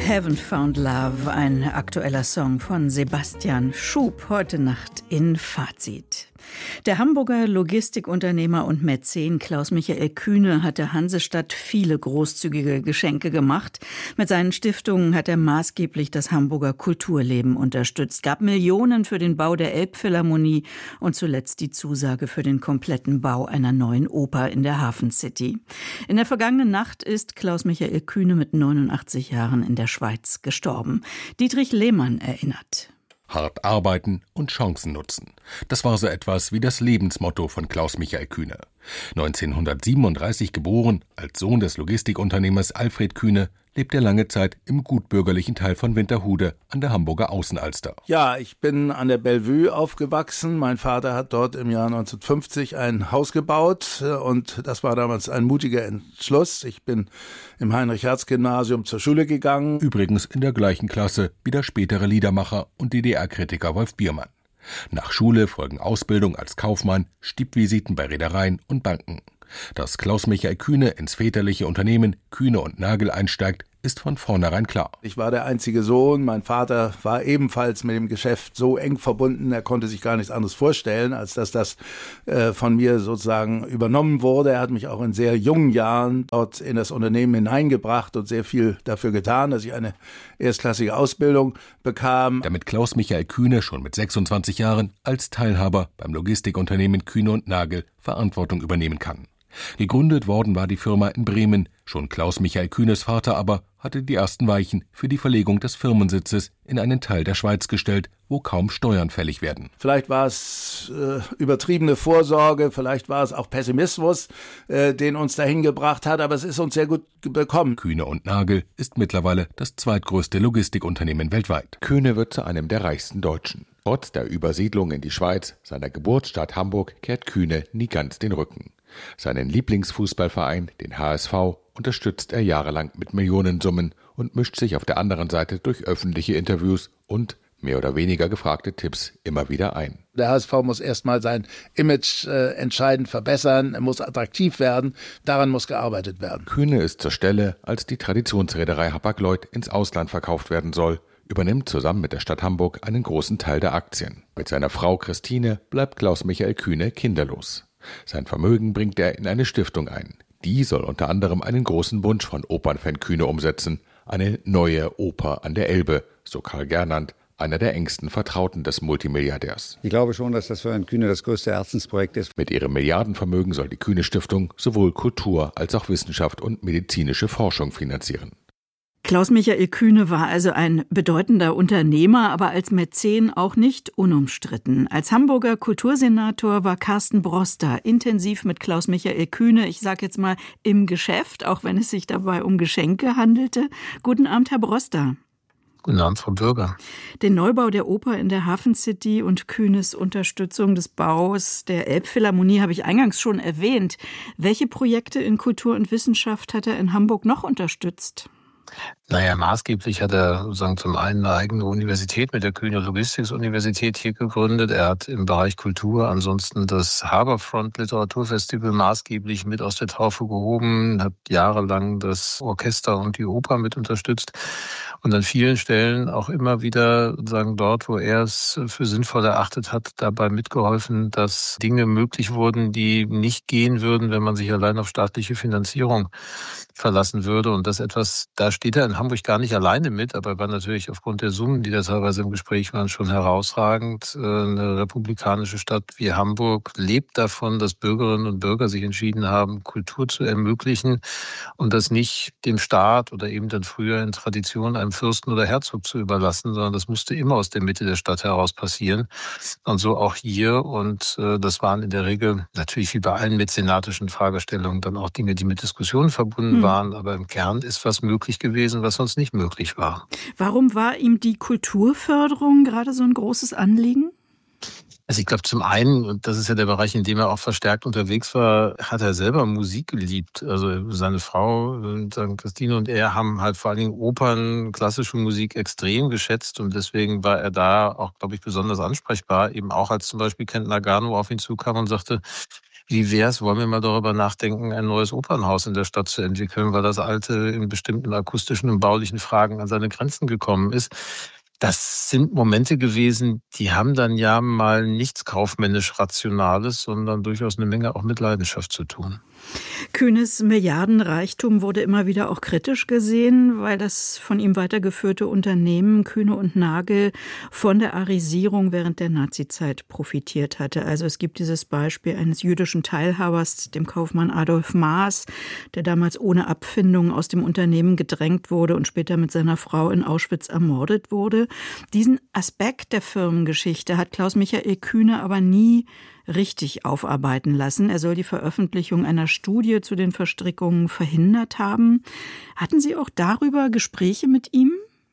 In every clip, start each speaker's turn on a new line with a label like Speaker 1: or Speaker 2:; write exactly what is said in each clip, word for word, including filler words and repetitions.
Speaker 1: Haven't Found Love, ein aktueller Song von Sebastian Schub, heute Nacht in Fazit. Der Hamburger Logistikunternehmer und Mäzen Klaus-Michael Kühne hat der Hansestadt viele großzügige Geschenke gemacht. Mit seinen Stiftungen hat er maßgeblich das Hamburger Kulturleben unterstützt, gab Millionen für den Bau der Elbphilharmonie und zuletzt die Zusage für den kompletten Bau einer neuen Oper in der Hafen City. In der vergangenen Nacht ist Klaus-Michael Kühne mit neunundachtzig Jahren in der Schweiz gestorben. Dietrich Lehmann erinnert.
Speaker 2: Hart arbeiten und Chancen nutzen. Das war so etwas wie das Lebensmotto von Klaus-Michael Kühne. neunzehnhundertsiebenunddreißig geboren, als Sohn des Logistikunternehmers Alfred Kühne, lebt er lange Zeit im gutbürgerlichen Teil von Winterhude an der Hamburger Außenalster.
Speaker 3: Ja, ich bin an der Bellevue aufgewachsen. Mein Vater hat dort im Jahr neunzehnhundertfünfzig ein Haus gebaut und das war damals ein mutiger Entschluss. Ich bin im Heinrich-Hertz-Gymnasium zur Schule gegangen.
Speaker 2: Übrigens in der gleichen Klasse wie der spätere Liedermacher und D D R-Kritiker Wolf Biermann. Nach Schule folgen Ausbildung als Kaufmann, Stippvisiten bei Reedereien und Banken. Dass Klaus-Michael Kühne ins väterliche Unternehmen Kühne und Nagel einsteigt, ist von vornherein klar.
Speaker 3: Ich war der einzige Sohn, mein Vater war ebenfalls mit dem Geschäft so eng verbunden, er konnte sich gar nichts anderes vorstellen, als dass das äh, von mir sozusagen übernommen wurde. Er hat mich auch in sehr jungen Jahren dort in das Unternehmen hineingebracht und sehr viel dafür getan, dass ich eine erstklassige Ausbildung bekam.
Speaker 2: Damit Klaus-Michael Kühne schon mit sechsundzwanzig Jahren als Teilhaber beim Logistikunternehmen Kühne und Nagel Verantwortung übernehmen kann. Gegründet worden war die Firma in Bremen, schon Klaus-Michael Kühnes Vater aber hatte die ersten Weichen für die Verlegung des Firmensitzes in einen Teil der Schweiz gestellt, wo kaum Steuern fällig werden.
Speaker 3: Vielleicht war es äh, übertriebene Vorsorge, vielleicht war es auch Pessimismus, äh, den uns dahin gebracht hat, aber es ist uns sehr gut bekommen.
Speaker 2: Kühne und Nagel ist mittlerweile das zweitgrößte Logistikunternehmen weltweit. Kühne wird zu einem der reichsten Deutschen. Trotz der Übersiedlung in die Schweiz, seiner Geburtsstadt Hamburg, kehrt Kühne nie ganz den Rücken. Seinen Lieblingsfußballverein, den H S V, unterstützt er jahrelang mit Millionensummen und mischt sich auf der anderen Seite durch öffentliche Interviews und mehr oder weniger gefragte Tipps immer wieder ein.
Speaker 3: Der H S V muss erstmal sein Image äh, entscheidend verbessern, er muss attraktiv werden, daran muss gearbeitet werden.
Speaker 2: Kühne ist zur Stelle, als die Traditionsreederei Hapag-Lloyd ins Ausland verkauft werden soll, übernimmt zusammen mit der Stadt Hamburg einen großen Teil der Aktien. Mit seiner Frau Christine bleibt Klaus-Michael Kühne kinderlos. Sein Vermögen bringt er in eine Stiftung ein. Die soll unter anderem einen großen Wunsch von Opernfan Kühne umsetzen, eine neue Oper an der Elbe, so Karl Gernand, einer der engsten Vertrauten des Multimilliardärs.
Speaker 4: Ich glaube schon, dass das für Herrn Kühne das größte Herzensprojekt ist.
Speaker 2: Mit ihrem Milliardenvermögen soll die Kühne Stiftung sowohl Kultur als auch Wissenschaft und medizinische Forschung finanzieren.
Speaker 1: Klaus-Michael Kühne war also ein bedeutender Unternehmer, aber als Mäzen auch nicht unumstritten. Als Hamburger Kultursenator war Carsten Broster intensiv mit Klaus-Michael Kühne, ich sage jetzt mal, im Geschäft, auch wenn es sich dabei um Geschenke handelte. Guten Abend, Herr Broster.
Speaker 5: Guten Abend, Frau Bürger.
Speaker 1: Den Neubau der Oper in der Hafen City und Kühnes Unterstützung des Baus der Elbphilharmonie habe ich eingangs schon erwähnt. Welche Projekte in Kultur und Wissenschaft hat er in Hamburg noch unterstützt?
Speaker 5: Naja, maßgeblich hat er sozusagen zum einen eine eigene Universität mit der Kühne Logistics-Universität hier gegründet. Er hat im Bereich Kultur ansonsten das Harbourfront Literaturfestival maßgeblich mit aus der Taufe gehoben, hat jahrelang das Orchester und die Oper mit unterstützt und an vielen Stellen auch immer wieder sozusagen dort, wo er es für sinnvoll erachtet hat, dabei mitgeholfen, dass Dinge möglich wurden, die nicht gehen würden, wenn man sich allein auf staatliche Finanzierung verlassen würde. Und das etwas, da steht er in Hamburg gar nicht alleine mit, aber war natürlich aufgrund der Summen, die da teilweise im Gespräch waren, schon herausragend. Eine republikanische Stadt wie Hamburg lebt davon, dass Bürgerinnen und Bürger sich entschieden haben, Kultur zu ermöglichen und das nicht dem Staat oder eben dann früher in Tradition einem Fürsten oder Herzog zu überlassen, sondern das musste immer aus der Mitte der Stadt heraus passieren. Und so auch hier. Und das waren in der Regel natürlich wie bei allen mäzenatischen Fragestellungen dann auch Dinge, die mit Diskussionen verbunden hm. waren. Aber im Kern ist was möglich gewesen, was sonst nicht möglich war.
Speaker 1: Warum war ihm die Kulturförderung gerade so ein großes Anliegen?
Speaker 5: Also ich glaube zum einen, und das ist ja der Bereich, in dem er auch verstärkt unterwegs war, hat er selber Musik geliebt. Also seine Frau, Christine und er haben halt vor allen Dingen Opern, klassische Musik extrem geschätzt und deswegen war er da auch, glaube ich, besonders ansprechbar. Eben auch als zum Beispiel Kent Nagano auf ihn zukam und sagte, wie wär's, wollen wir mal darüber nachdenken, ein neues Opernhaus in der Stadt zu entwickeln, weil das alte in bestimmten akustischen und baulichen Fragen an seine Grenzen gekommen ist. Das sind Momente gewesen, die haben dann ja mal nichts kaufmännisch Rationales, sondern durchaus eine Menge auch mit Leidenschaft zu tun.
Speaker 1: Kühnes Milliardenreichtum wurde immer wieder auch kritisch gesehen, weil das von ihm weitergeführte Unternehmen Kühne und Nagel von der Arisierung während der Nazizeit profitiert hatte. Also es gibt dieses Beispiel eines jüdischen Teilhabers, dem Kaufmann Adolf Maas, der damals ohne Abfindung aus dem Unternehmen gedrängt wurde und später mit seiner Frau in Auschwitz ermordet wurde. Diesen Aspekt der Firmengeschichte hat Klaus-Michael Kühne aber nie richtig aufarbeiten lassen. Er soll die Veröffentlichung einer Studie zu den Verstrickungen verhindert haben. Hatten Sie auch darüber Gespräche mit ihm?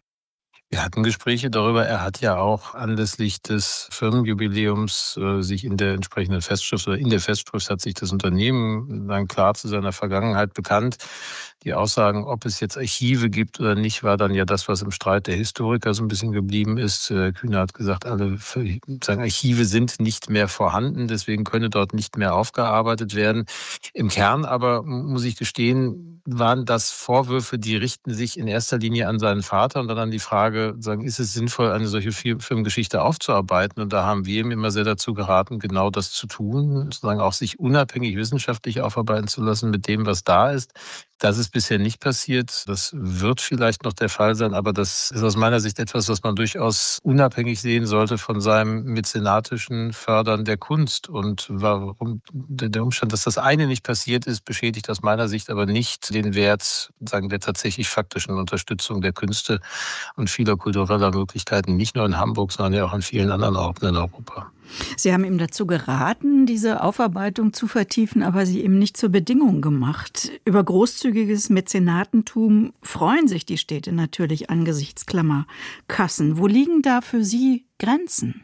Speaker 5: Wir hatten Gespräche darüber. Er hat ja auch anlässlich des Firmenjubiläums äh, sich in der entsprechenden Festschrift oder in der Festschrift hat sich das Unternehmen dann klar zu seiner Vergangenheit bekannt. Die Aussagen, ob es jetzt Archive gibt oder nicht, war dann ja das, was im Streit der Historiker so ein bisschen geblieben ist. Äh, Kühne hat gesagt, alle sagen, Archive sind nicht mehr vorhanden, deswegen könne dort nicht mehr aufgearbeitet werden. Im Kern aber, muss ich gestehen, waren das Vorwürfe, die richten sich in erster Linie an seinen Vater und dann an die Frage, sagen, ist es sinnvoll, eine solche Firmengeschichte aufzuarbeiten? Und da haben wir ihm immer sehr dazu geraten, genau das zu tun, sozusagen auch sich unabhängig wissenschaftlich aufarbeiten zu lassen mit dem, was da ist. Das ist bisher nicht passiert. Das wird vielleicht noch der Fall sein, aber das ist aus meiner Sicht etwas, was man durchaus unabhängig sehen sollte von seinem mäzenatischen Fördern der Kunst. Und warum der Umstand, dass das eine nicht passiert ist, beschädigt aus meiner Sicht aber nicht den Wert, sagen, der tatsächlich faktischen Unterstützung der Künste und vieler kultureller Möglichkeiten, nicht nur in Hamburg, sondern ja auch an vielen anderen Orten in Europa.
Speaker 1: Sie haben ihm dazu geraten, diese Aufarbeitung zu vertiefen, aber sie ihm nicht zur Bedingung gemacht. Über großzügiges Mäzenatentum freuen sich die Städte natürlich angesichts Klammerkassen. Wo liegen da für Sie Grenzen?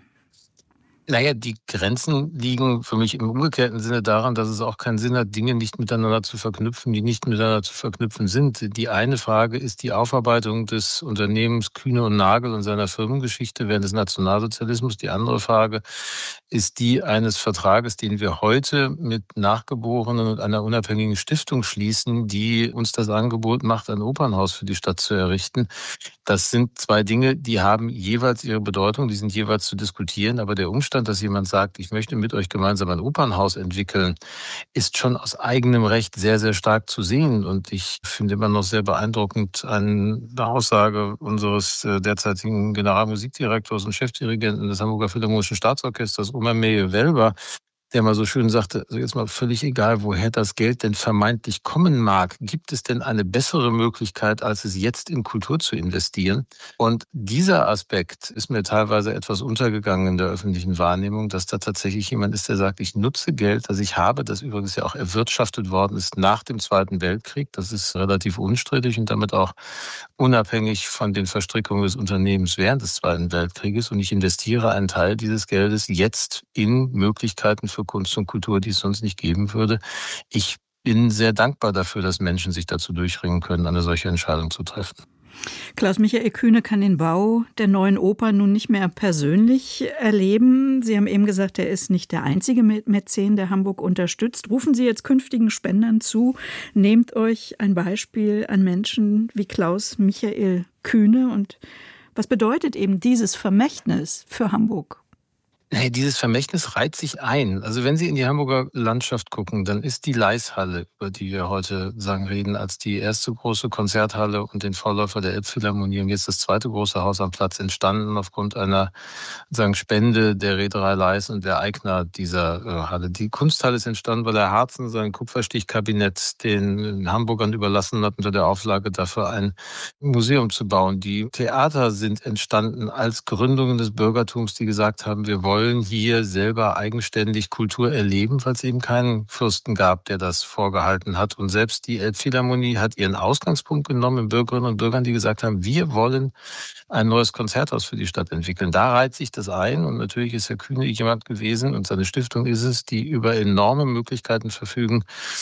Speaker 5: Naja, die Grenzen liegen für mich im umgekehrten Sinne daran, dass es auch keinen Sinn hat, Dinge nicht miteinander zu verknüpfen, die nicht miteinander zu verknüpfen sind. Die eine Frage ist die Aufarbeitung des Unternehmens Kühne und Nagel und seiner Firmengeschichte während des Nationalsozialismus. Die andere Frage ist die eines Vertrages, den wir heute mit Nachgeborenen und einer unabhängigen Stiftung schließen, die uns das Angebot macht, ein Opernhaus für die Stadt zu errichten. Das sind zwei Dinge, die haben jeweils ihre Bedeutung, die sind jeweils zu diskutieren, aber der Umstand, dass jemand sagt, ich möchte mit euch gemeinsam ein Opernhaus entwickeln, ist schon aus eigenem Recht sehr, sehr stark zu sehen. Und ich finde immer noch sehr beeindruckend eine Aussage unseres derzeitigen Generalmusikdirektors und Chefdirigenten des Hamburger Philharmonischen Staatsorchesters, Omer Meje-Welber, der mal so schön sagte, also jetzt mal völlig egal, woher das Geld denn vermeintlich kommen mag, gibt es denn eine bessere Möglichkeit, als es jetzt in Kultur zu investieren? Und dieser Aspekt ist mir teilweise etwas untergegangen in der öffentlichen Wahrnehmung, dass da tatsächlich jemand ist, der sagt, ich nutze Geld, das ich habe, das übrigens ja auch erwirtschaftet worden ist nach dem Zweiten Weltkrieg. Das ist relativ unstrittig und damit auch unabhängig von den Verstrickungen des Unternehmens während des Zweiten Weltkrieges. Und ich investiere einen Teil dieses Geldes jetzt in Möglichkeiten für Kunst und Kultur, die es sonst nicht geben würde. Ich bin sehr dankbar dafür, dass Menschen sich dazu durchringen können, eine solche Entscheidung zu treffen.
Speaker 1: Klaus-Michael Kühne kann den Bau der neuen Oper nun nicht mehr persönlich erleben. Sie haben eben gesagt, er ist nicht der einzige Mäzen, der Hamburg unterstützt. Rufen Sie jetzt künftigen Spendern zu, nehmt euch ein Beispiel an Menschen wie Klaus-Michael Kühne. Und was bedeutet eben dieses Vermächtnis für Hamburg?
Speaker 5: Hey, dieses Vermächtnis reiht sich ein. Also wenn Sie in die Hamburger Landschaft gucken, dann ist die Leishalle, über die wir heute sagen reden, als die erste große Konzerthalle und den Vorläufer der Elbphilharmonie und jetzt das zweite große Haus am Platz entstanden aufgrund einer sagen Spende der Reederei Leis und der Eigner dieser äh, Halle. Die Kunsthalle ist entstanden, weil Herr Harzen sein Kupferstichkabinett den Hamburgern überlassen hat, unter der Auflage dafür ein Museum zu bauen. Die Theater sind entstanden als Gründungen des Bürgertums, die gesagt haben, wir wollen wollen hier selber eigenständig Kultur erleben, weil es eben keinen Fürsten gab, der das vorgehalten hat. Und selbst die Elbphilharmonie hat ihren Ausgangspunkt genommen in Bürgerinnen und Bürgern, die gesagt haben, wir wollen ein neues Konzerthaus für die Stadt entwickeln. Da reiht sich das ein und natürlich ist Herr Kühne jemand gewesen und seine Stiftung ist es, die über enorme Möglichkeiten verfügen,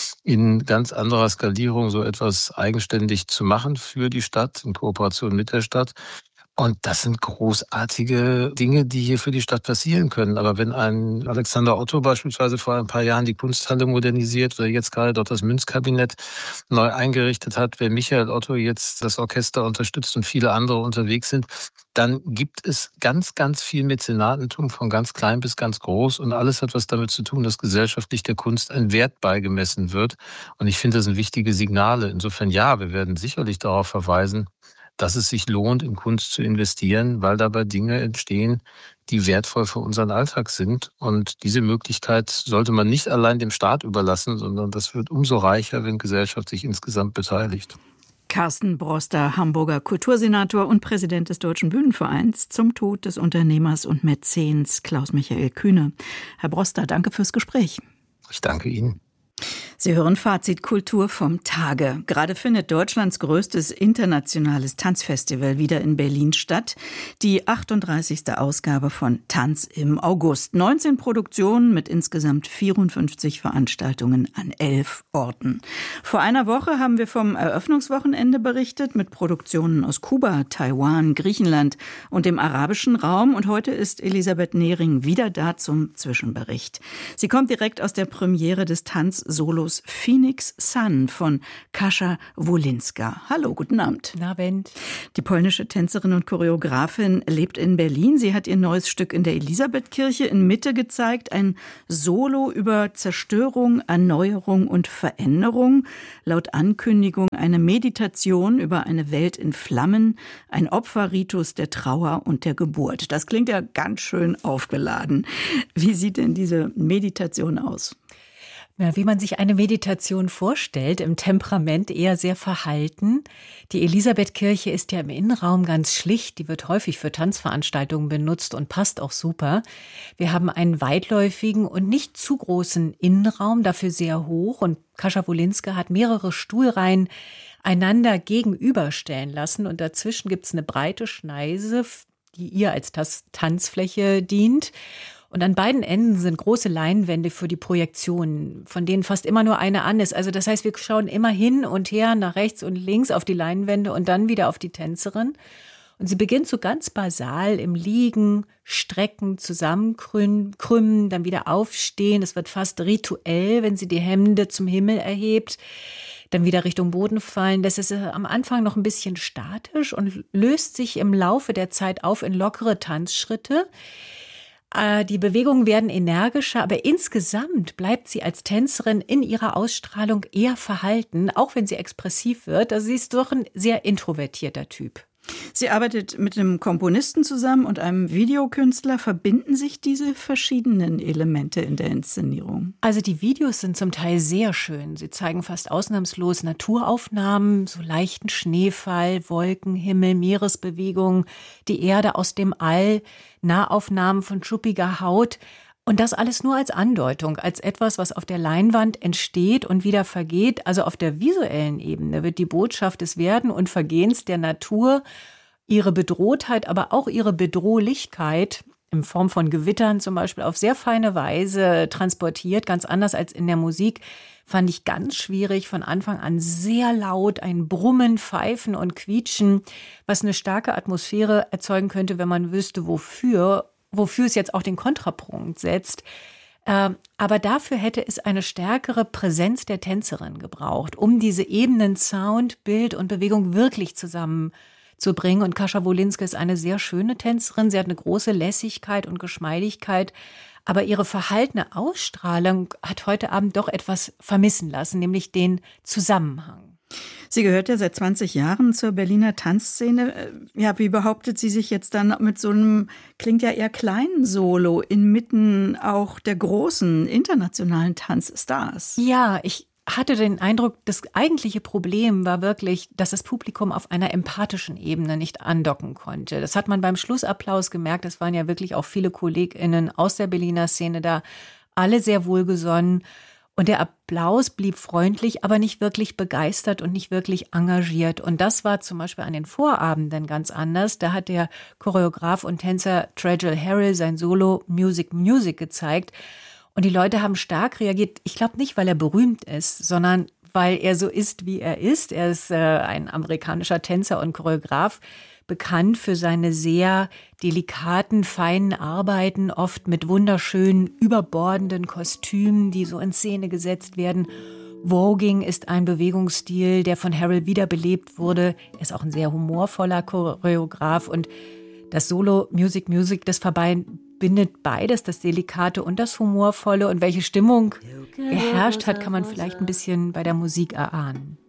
Speaker 5: in ganz anderer Skalierung so etwas eigenständig zu machen für die Stadt, in Kooperation mit der Stadt. Und das sind großartige Dinge, die hier für die Stadt passieren können. Aber wenn ein Alexander Otto beispielsweise vor ein paar Jahren die Kunsthalle modernisiert oder jetzt gerade dort das Münzkabinett neu eingerichtet hat, wenn Michael Otto jetzt das Orchester unterstützt und viele andere unterwegs sind, dann gibt es ganz, ganz viel Mäzenatentum von ganz klein bis ganz groß. Und alles hat was damit zu tun, dass gesellschaftlich der Kunst ein Wert beigemessen wird. Und ich finde, das sind wichtige Signale. Insofern ja, wir werden sicherlich darauf verweisen, dass es sich lohnt, in Kunst zu investieren, weil dabei Dinge entstehen, die wertvoll für unseren Alltag sind. Und diese Möglichkeit sollte man nicht allein dem Staat überlassen, sondern das wird umso reicher, wenn Gesellschaft sich insgesamt beteiligt.
Speaker 1: Carsten Broster, Hamburger Kultursenator und Präsident des Deutschen Bühnenvereins, zum Tod des Unternehmers und Mäzens Klaus-Michael Kühne. Herr Broster, danke fürs Gespräch.
Speaker 5: Ich danke Ihnen.
Speaker 1: Sie hören Fazit Kultur vom Tage. Gerade findet Deutschlands größtes internationales Tanzfestival wieder in Berlin statt. Die achtunddreißigste Ausgabe von Tanz im August. neunzehn Produktionen mit insgesamt vierundfünfzig Veranstaltungen an elf Orten. Vor einer Woche haben wir vom Eröffnungswochenende berichtet mit Produktionen aus Kuba, Taiwan, Griechenland und dem arabischen Raum. Und heute ist Elisabeth Nehring wieder da zum Zwischenbericht. Sie kommt direkt aus der Premiere des Tanzsolos Phoenix Sun von Kasia Wolinska. Hallo, guten Abend.
Speaker 6: Guten Abend.
Speaker 1: Die polnische Tänzerin und Choreografin lebt in Berlin. Sie hat ihr neues Stück in der Elisabethkirche in Mitte gezeigt. Ein Solo über Zerstörung, Erneuerung und Veränderung. Laut Ankündigung eine Meditation über eine Welt in Flammen. Ein Opferritus der Trauer und der Geburt. Das klingt ja ganz schön aufgeladen. Wie sieht denn diese Meditation aus?
Speaker 6: Ja, wie man sich eine Meditation vorstellt, im Temperament eher sehr verhalten. Die Elisabethkirche ist ja im Innenraum ganz schlicht, die wird häufig für Tanzveranstaltungen benutzt und passt auch super. Wir haben einen weitläufigen und nicht zu großen Innenraum, dafür sehr hoch, und Kasia Wolinska hat mehrere Stuhlreihen einander gegenüberstellen lassen und dazwischen gibt's eine breite Schneise, die ihr als Tanzfläche dient. Und an beiden Enden sind große Leinwände für die Projektionen, von denen fast immer nur eine an ist. Also das heißt, wir schauen immer hin und her, nach rechts und links auf die Leinwände und dann wieder auf die Tänzerin. Und sie beginnt so ganz basal im Liegen, Strecken, zusammenkrümmen, dann wieder aufstehen. Es wird fast rituell, wenn sie die Hände zum Himmel erhebt, dann wieder Richtung Boden fallen. Das ist am Anfang noch ein bisschen statisch und löst sich im Laufe der Zeit auf in lockere Tanzschritte. Die Bewegungen werden energischer, aber insgesamt bleibt sie als Tänzerin in ihrer Ausstrahlung eher verhalten, auch wenn sie expressiv wird. Also sie ist doch ein sehr introvertierter Typ.
Speaker 1: Sie arbeitet mit einem Komponisten zusammen und einem Videokünstler. Verbinden sich diese verschiedenen Elemente in der Inszenierung?
Speaker 6: Also die Videos sind zum Teil sehr schön. Sie zeigen fast ausnahmslos Naturaufnahmen, so leichten Schneefall, Wolken, Himmel, Meeresbewegungen, die Erde aus dem All, Nahaufnahmen von schuppiger Haut. Und das alles nur als Andeutung, als etwas, was auf der Leinwand entsteht und wieder vergeht. Also auf der visuellen Ebene wird die Botschaft des Werden und Vergehens der Natur, ihre Bedrohtheit, aber auch ihre Bedrohlichkeit in Form von Gewittern zum Beispiel auf sehr feine Weise transportiert. Ganz anders als in der Musik. Fand ich ganz schwierig, von Anfang an sehr laut, ein Brummen, Pfeifen und Quietschen, was eine starke Atmosphäre erzeugen könnte, wenn man wüsste, wofür. wofür es jetzt auch den Kontrapunkt setzt. Aber dafür hätte es eine stärkere Präsenz der Tänzerin gebraucht, um diese Ebenen Sound, Bild und Bewegung wirklich zusammenzubringen. Und Kasia Wolinska ist eine sehr schöne Tänzerin. Sie hat eine große Lässigkeit und Geschmeidigkeit. Aber ihre verhaltene Ausstrahlung hat heute Abend doch etwas vermissen lassen, nämlich den Zusammenhang.
Speaker 1: Sie gehört ja seit zwanzig Jahren zur Berliner Tanzszene. Ja, wie behauptet sie sich jetzt dann mit so einem, klingt ja eher kleinen Solo, inmitten auch der großen internationalen Tanzstars?
Speaker 6: Ja, ich hatte den Eindruck, das eigentliche Problem war wirklich, dass das Publikum auf einer empathischen Ebene nicht andocken konnte. Das hat man beim Schlussapplaus gemerkt. Es waren ja wirklich auch viele KollegInnen aus der Berliner Szene da, alle sehr wohlgesonnen. Und der Applaus blieb freundlich, aber nicht wirklich begeistert und nicht wirklich engagiert. Und das war zum Beispiel an den Vorabenden ganz anders. Da hat der Choreograf und Tänzer Tregel Harrell sein Solo Music Music gezeigt. Und die Leute haben stark reagiert. Ich glaube nicht, weil er berühmt ist, sondern weil er so ist, wie er ist. Er ist äh, ein amerikanischer Tänzer und Choreograf, bekannt für seine sehr delikaten, feinen Arbeiten, oft mit wunderschönen, überbordenden Kostümen, die so in Szene gesetzt werden. Voguing ist ein Bewegungsstil, der von Harrell wiederbelebt wurde. Er ist auch ein sehr humorvoller Choreograf und das Solo Music Music, das verbindet beides, das Delikate und das Humorvolle. Und welche Stimmung geherrscht hat, kann man vielleicht ein bisschen bei der Musik erahnen.